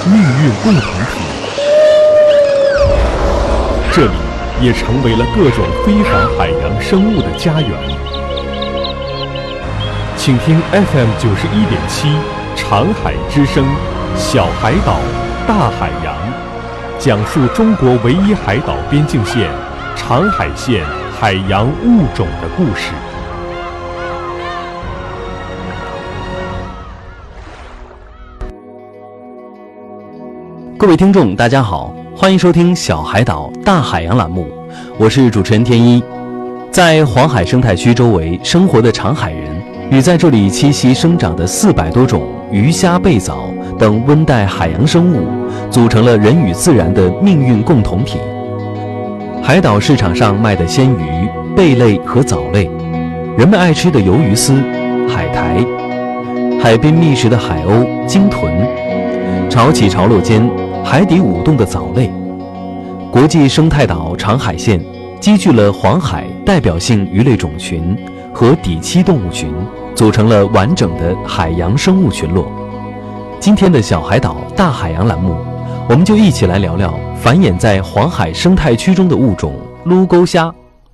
命运共同体。这里也成为了各种非凡海洋生物的家园。请听 FM91.7长海之声，小海岛，大海洋，讲述中国唯一海岛边境线长海线海洋物种的故事。 各位听众大家好，欢迎收听小海岛大海洋栏目，我是主持人天一。在黄海生态区周围生活的长海人与在这里栖息生长的400多种鱼虾贝藻等温带海洋生物组成了人与自然的命运共同体。海岛市场上卖的鲜鱼、贝类和藻类，人们爱吃的鱿鱼丝、海苔，海滨觅食的海鸥、鲸豚，潮起潮落间海底舞动的藻类。国际生态岛长海线积聚了黄海代表性鱼类种群和底栖动物群，组成了完整的海洋生物群落。今天的小海岛大海洋栏目，我们就一起来聊聊繁衍在黄海生态区中的物种撸钩虾。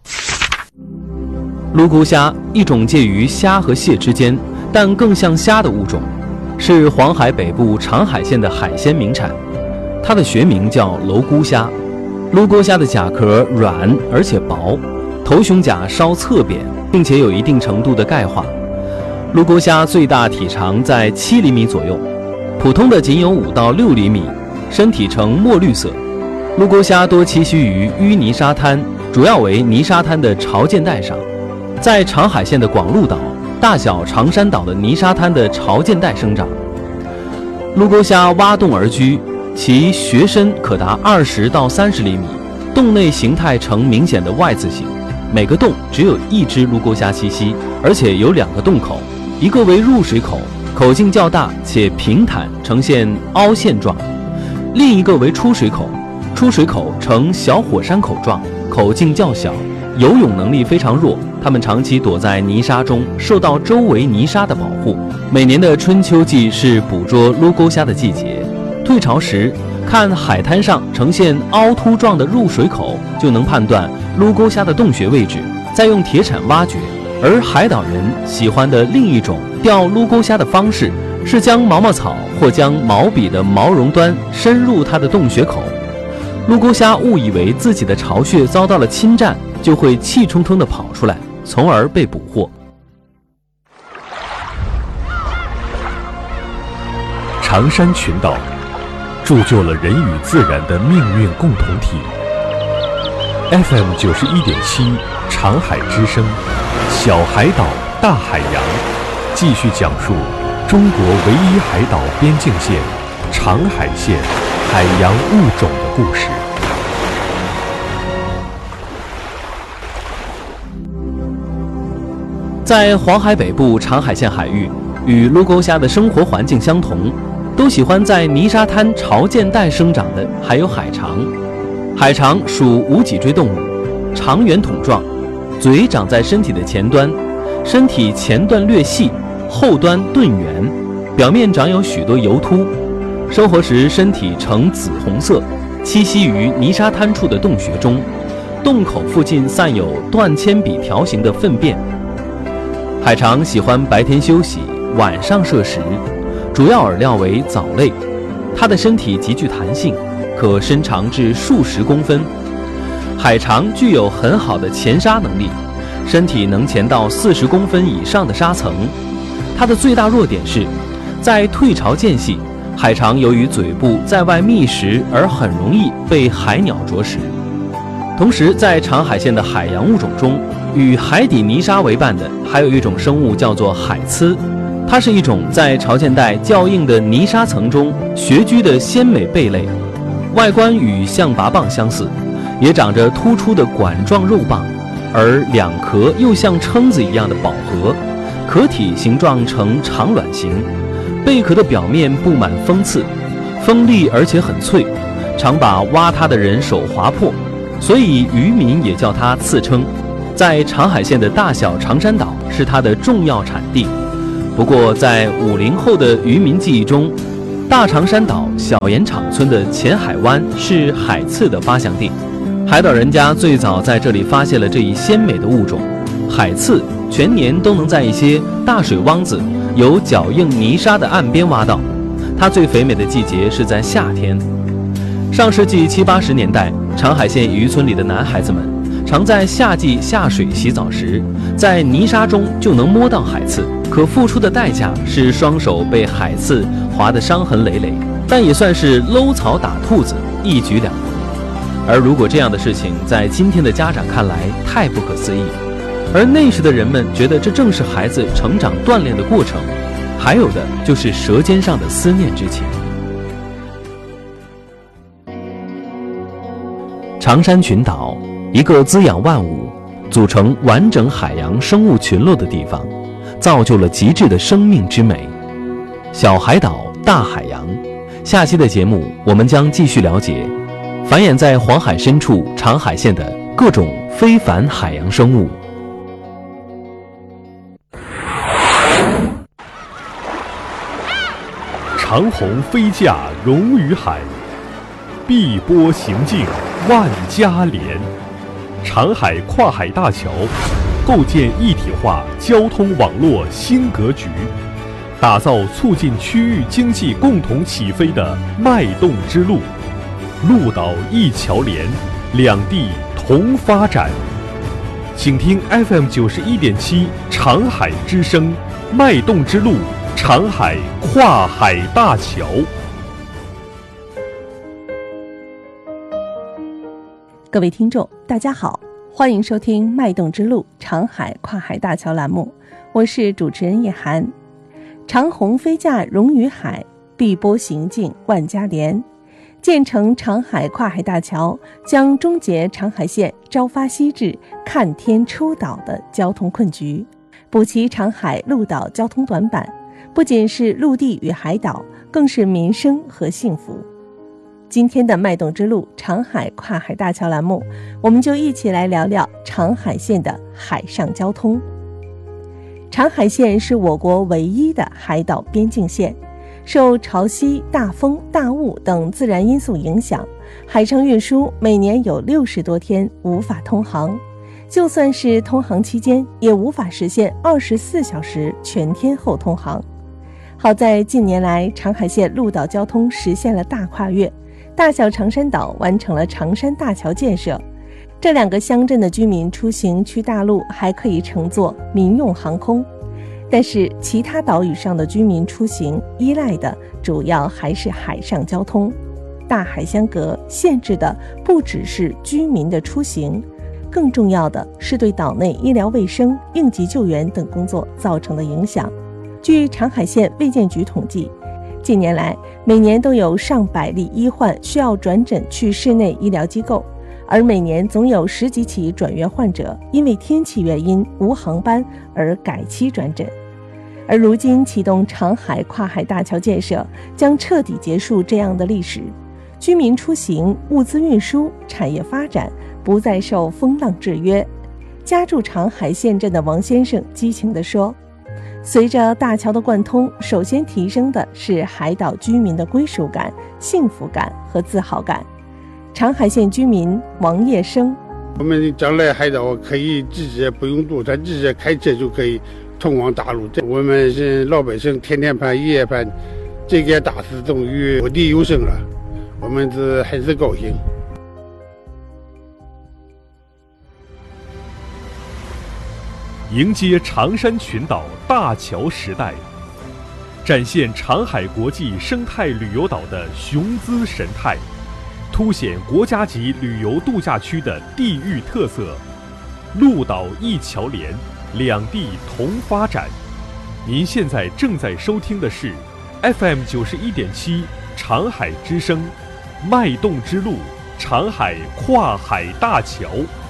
撸钩虾，一种介于虾和蟹之间，但更像虾的物种，是黄海北部长海县的海鲜名产。它的学名叫楼菇虾。撸钩虾的甲壳软而且薄，头胸甲稍侧扁，并且有一定程度的钙化。撸钩虾最大体长在7厘米左右，普通的仅有5到6厘米，身体呈墨绿色。撸钩虾多栖息于淤泥沙滩，主要为泥沙滩的潮间带上，在长海县的广鹿岛、大小长山岛的泥沙滩的潮间带生长。撸钩虾挖洞而居，其穴深可达20到30厘米，洞内形态呈明显的 Y 字形，每个洞只有1只撸钩虾栖息，而且有2个洞口，一个为入水口，口径较大且平坦，呈现凹陷状；另一个为出水口，出水口呈小火山口状，口径较小，游泳能力非常弱，它们长期躲在泥沙中，受到周围泥沙的保护。每年的春秋季是捕捉撸钩虾的季节，退潮时看海滩上呈现凹凸状的入水口，就能判断撸钩虾的洞穴位置，再用铁铲挖掘。而海岛人喜欢的另一种钓撸钩虾的方式，是将毛毛草或将毛笔的毛绒端深入它的洞穴口。撸钩虾误以为自己的巢穴遭到了侵占，就会气冲冲地跑出来，从而被捕获。 长山群岛铸就了人与自然的命运共同体。FM91.7长海之声，小海岛大海洋，继续讲述中国唯一海岛边境线长海线海洋物种的故事。 在黄海北部长海线海域，与撸钩虾的生活环境相同，都喜欢在泥沙滩潮间带生长的还有海肠。海肠属无脊椎动物，长圆筒状，嘴长在身体的前端，身体前段略细，后端钝圆，表面长有许多油突。生活时身体呈紫红色，栖息于泥沙滩处的洞穴中，洞口附近散有断铅笔条形的粪便。海肠喜欢白天休息，晚上摄食，主要饵料为藻类。它的身体极具弹性，可身长至数十公分。海肠具有很好的潜沙能力，身体能潜到40公分以上的沙层。它的最大弱点是，在退潮间隙，海肠由于嘴部在外觅食而很容易被海鸟啄食。同时，在长海线的海洋物种中，与海底泥沙为伴的还有一种生物叫做海鸱，它是一种在潮间带较硬的泥沙层中穴居的鲜美贝类，外观与象拔蚌相似，也长着突出的管状肉棒，而两壳又像蛏子一样的饱和，壳体形状呈长卵形，贝壳的表面布满锋刺，锋利而且很脆，常把挖它的人手划破，所以渔民也叫它刺蛏。在长海县的大小长山岛是它的重要产地。不过在50后的渔民记忆中， 大长山岛小盐场村的前海湾是海刺的发祥地，海岛人家最早在这里发现了这一鲜美的物种。海刺全年都能在一些大水汪子、有脚印泥沙的岸边挖到，它最肥美的季节是在夏天。上世纪70、80年代，长海县渔村里的男孩子们常在夏季下水洗澡时，在泥沙中就能摸到海刺，可付出的代价是双手被海刺划得伤痕累累，但也算是搂草打兔子，一举两得。而如果这样的事情在今天的家长看来太不可思议，而那时的人们觉得这正是孩子成长锻炼的过程，还有的就是舌尖上的思念之情。长山群岛，一个滋养万物、组成完整海洋生物群落的地方，造就了极致的生命之美。小海岛，大海洋。下期的节目，我们将继续了解繁衍在黄海深处长海县的各种非凡海洋生物。 长虹飞架融于海，碧波行径万家连。长海跨海大桥构建一体化交通网络新格局，打造促进区域经济共同起飞的脉动之路。陆岛一桥连，两地同发展。请听 FM 91.7长海之声，脉动之路，长海跨海大桥。 各位听众大家好，欢迎收听脉动之路长海跨海大桥栏目，我是主持人叶涵。长虹飞架融于海，碧波行径万家连。建成长海跨海大桥将终结长海县朝发夕至、看天出岛的交通困局，补齐长海陆岛交通短板，不仅是陆地与海岛，更是民生和幸福。今天的脉动之路长海跨海大桥栏目，我们就一起来聊聊长海县的海上交通。长海县是我国唯一的海岛边境县，受潮汐、大风、大雾等自然因素影响，海上运输每年有60多天无法通航，就算是通航期间，也无法实现24小时全天候通航。好在近年来，长海县陆岛交通实现了大跨越，大小长山岛完成了长山大桥建设，这两个乡镇的居民出行去大陆还可以乘坐民用航空，但是其他岛屿上的居民出行依赖的主要还是海上交通。大海相隔，限制的不只是居民的出行，更重要的是对岛内医疗卫生、应急救援等工作造成的影响。据长海县卫健局统计，近年来每年都有上百例医患需要转诊去市内医疗机构，而每年总有10几起转院患者因为天气原因无航班而改期转诊。而如今启动长海跨海大桥建设，将彻底结束这样的历史，居民出行、物资运输、产业发展不再受风浪制约。家住长海县镇的王先生激情地说，随着大桥的贯通，首先提升的是海岛居民的归属感、幸福感和自豪感。长海县居民王业生， 我们将来海岛可以直接不用渡船，直接开车就可以通往大陆。我们是老百姓天天盼夜夜盼，这件大事终于落地有声了，我们是很是高兴。 迎接长山群岛大桥时代，展现长海国际生态旅游岛的雄姿神态，凸显国家级旅游度假区的地域特色。陆岛一桥连，两地同发展。您现在正在收听的是 FM 91.7长海之声，脉动之路，长海跨海大桥。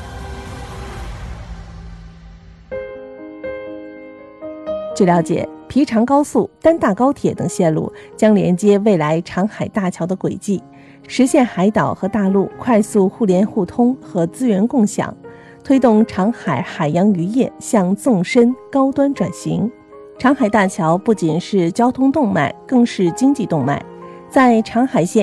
据了解，皮长高速、丹大高铁等线路将连接未来长海大桥的轨迹，实现海岛和大陆快速互联互通和资源共享，推动长海海洋渔业向纵深高端转型。长海大桥不仅是交通动脉，更是经济动脉。 在长海县